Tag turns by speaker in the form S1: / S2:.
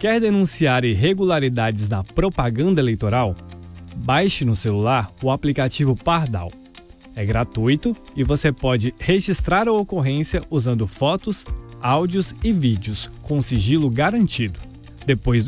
S1: Quer denunciar irregularidades na propaganda eleitoral? Baixe no celular o aplicativo Pardal. É gratuito e você pode registrar a ocorrência usando fotos, áudios e vídeos com sigilo garantido. Depois